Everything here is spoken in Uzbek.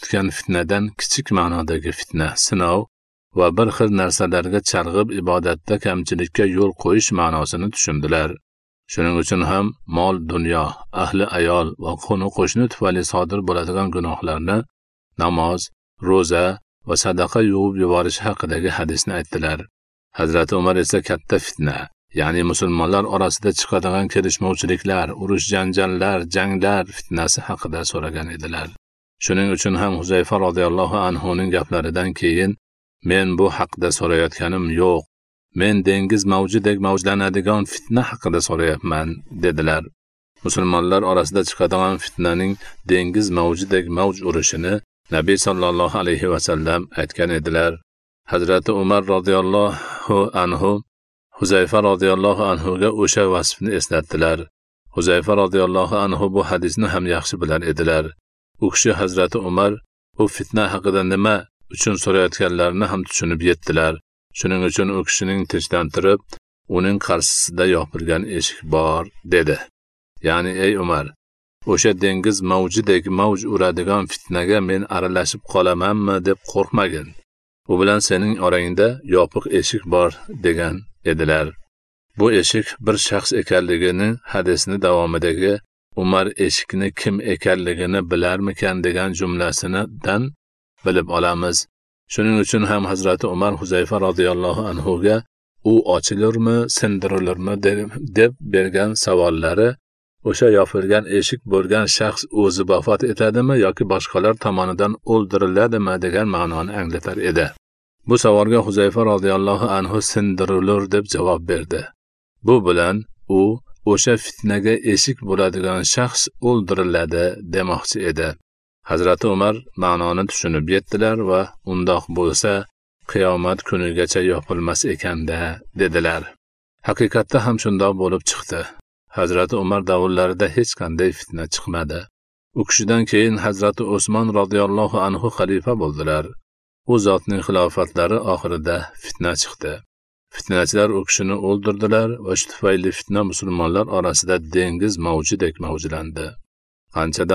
kutgan fitnadan kichik ma'nodagi fitna, sinov va bir xil narsalarga chalg'ib ibodatda kamchilikka yo'l qo'yish ma'nosini tushundilar. Shuning uchun ham mol, dunyo, ahli ayol va qo'ni-qo'shni tufayli sodir bo'ladigan gunohlarni namoz, ro'za va sadaqa yuvib yuborish haqidagi hadisni aytdilar. Hazrati Umar esa katta fitna, ya'ni musulmonlar orasida chiqadigan kelishmovchiliklar, urush janjallar, janglar fitnasi haqida so'ragan edilar. Shuning uchun ham Huzayfa radhiyallohu anhuning gaplaridan keyin men bu haqda so'rayotganim yo'q. Men dengiz mavjidek mavjlanadigan fitna haqida so'rayapman, dedilar. Musulmonlar orasida chiqadigan fitnaning dengiz mavjidek mavj urishini Nabiy sallallohu alayhi va sallam aytgan edilar. Hazrati Umar radhiyallohu anhu Huzayfa radhiyallohu anhuga o'sha vasfni eslatdilar. Huzayfa radhiyallohu anhu bu hadisni ham yaxshi bilar edilar. U kishi Hazrati Umar bu fitna haqida nima uchun so'rayotganlarini ham tushunib yetdilar. Shuning uchun u kishining tinchlantirib, uning qarshisida yopilgan eshik bor, dedi. Ya'ni ey Umar, o'sha dengiz mavjidek mavj uradigan fitnaga men aralashib qolamanmi deb qo'rqmagin. U bilan sening orangda yopiq eshik bor degan edilar. Bu eshik bir shaxs ekanligini hadisni davomidagi Umar eshikni kim ekanligini bilarmikan degan jumlasidan bilib olamiz. Shuning uchun ham Hazrati Umar Huzayfa radhiyallohu anhuga u ochilurmi, sindirilurmi deb bergan savollari o'sha yopilgan eshik bo'lgan shaxs o'zi vafot etadimi yoki boshqalar tomonidan o'ldiriladimi degan ma'noni anglatar edi. Bu savolga Huzayfa radhiyallohu anhu sindirilur deb javob berdi. Bu bilan u o'sha fitnaga eshik bo'ladigan shaxs o'ldiriladi demoqchi edi. Hazrati Umar ma'noni tushunib yetdilar va undoq bo'lsa qiyomat kunigacha yopilmas ekanda dedilar. Haqiqatda ham shundoq bo'lib chiqdi. Hazrati Umar davrlarida hech qanday fitna chiqmadi. U kishidan keyin Hazrati Usmon radhiyallohu anhu xalifa bo'ldilar. U zotning xilofatlari oxirida fitna chiqdi. Fitnachilar u kishini o'ldirdilar va shu tufayli fitna musulmonlar orasida dengiz mavjidek mavjlandi. Qancha